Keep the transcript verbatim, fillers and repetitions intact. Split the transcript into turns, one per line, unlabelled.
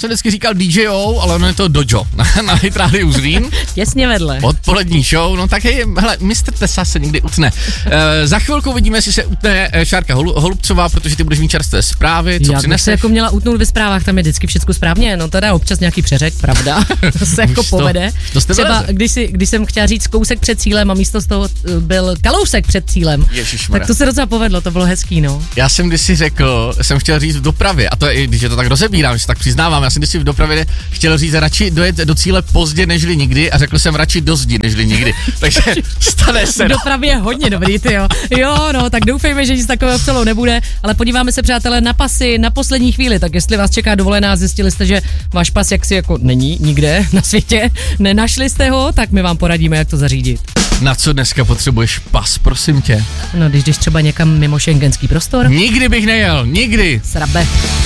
jsem vždycky říkal D J O, ale ono je to Dojo na, na Hit Radio Zlín.
Těsně vedle.
Odpolední show, no tak hej, hele, mister Tesa se někdy utne. E, za chvilku uvidíme, jestli se utne Šárka Hol- Holubcová, protože ty budeš mít čerstvé zprávy, co
Já
přineseš?
bych se jako měla utnout ve zprávách, tam je vždycky všechno správně, no teda občas nějaký přeřek, pravda, to se jako
Už to-
povede.
to jste
Třeba
vyleze.
když, si, když jsem chtěla říct kousek před cílem a místo z toho byl Kalousek před cílem,
Ježišmarja.
tak to se docela povedlo, to bylo hezký, no.
Já jsem kdysi řekl, jsem chtěl říct v dopravě, a to je, když je to tak rozebírám, že se tak přiznávám, já jsem kdysi v dopravě chtěl říct radši dojet do cíle pozdě nežli nikdy a řekl jsem radši do zdi nežli nikdy. Takže stane se.
V
No.
dopravě je hodně dobrý, ty jo. Jo, no, tak doufejme, že nic takového v celou nebude, ale podíváme se, přátelé, na pasy na poslední chvíli, tak jestli vás čeká dovolená, zjistili jste, že váš pas jaksi jako není nikde na světě, nenašli jste ho, tak my vám poradíme, jak to zařídit.
Na co dneska potřebuješ pas, prosím tě?
No, když jdeš třeba někam mimo šengenský prostor,
Nikdy bych nejel, nikdy.
srabe.